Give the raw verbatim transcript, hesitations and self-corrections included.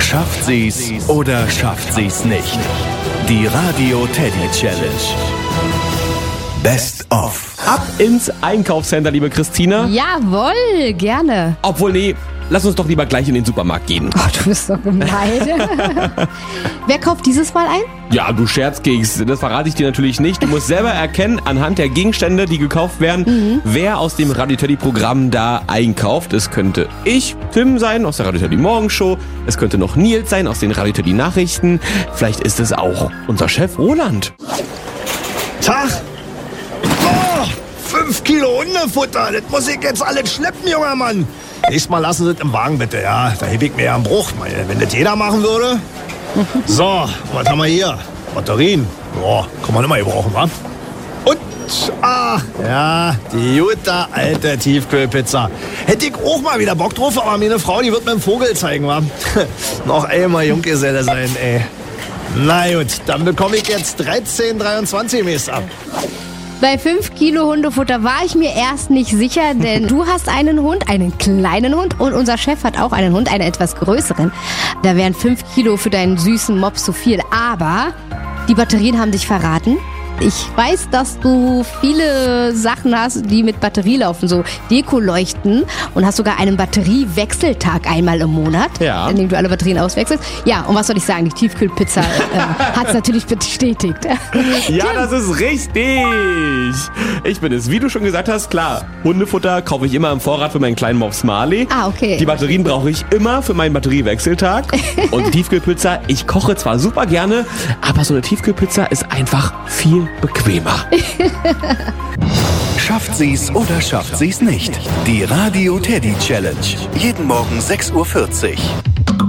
Schafft sie's oder schafft sie's nicht? Die Radio Teddy Challenge. Best of. Ab ins Einkaufscenter, liebe Christina. Jawohl, gerne. Obwohl, nee, lass uns doch lieber gleich in den Supermarkt gehen. Oh, du bist doch gemein. Wer kauft dieses Mal ein? Ja, du Scherzkeks, das verrate ich dir natürlich nicht. Du musst selber erkennen, anhand der Gegenstände, die gekauft werden, mhm. wer aus dem Radio Teddy Programm da einkauft. Es könnte ich, Tim, sein, aus der Radio Teddy Morgenshow. Es könnte noch Nils sein, aus den Radio Teddy Nachrichten. Vielleicht ist es auch unser Chef Roland. Tag! Oh, fünf Kilo Hundefutter, das muss ich jetzt alles schleppen, junger Mann. Nächstes Mal lassen Sie es im Wagen bitte, ja. Da heb ich mir ja einen Bruch. Wenn das jeder machen würde. So, was haben wir hier? Batterien. Boah, kann man immer gebrauchen, wa? Und, ah, ja, die gute alte Tiefkühlpizza. Hätte ich auch mal wieder Bock drauf, aber meine Frau, die wird mir einen Vogel zeigen, wa? Noch einmal Junggeselle sein, ey. Na gut, dann bekomme ich jetzt dreizehn dreiundzwanzig Mist ab. Bei fünf Kilo Hundefutter war ich mir erst nicht sicher, denn du hast einen Hund, einen kleinen Hund und unser Chef hat auch einen Hund, einen etwas größeren. Da wären fünf Kilo für deinen süßen Mops zu viel, aber die Batterien haben dich verraten. Ich weiß, dass du viele Sachen hast, die mit Batterie laufen, so Dekoleuchten, und hast sogar einen Batteriewechseltag einmal im Monat, ja. in dem du alle Batterien auswechselst. Ja, und was soll ich sagen, die Tiefkühlpizza äh, hat es natürlich bestätigt. Ja, das ist richtig. Ich bin es, wie du schon gesagt hast, klar, Hundefutter kaufe ich immer im Vorrat für meinen kleinen Mops Marley. Ah, okay. Die Batterien brauche ich immer für meinen Batteriewechseltag. Und die Tiefkühlpizza, ich koche zwar super gerne, aber so eine Tiefkühlpizza ist einfach viel bequemer. Schafft sie's oder schafft sie's nicht? Die Radio Teddy Challenge. Jeden Morgen sechs Uhr vierzig.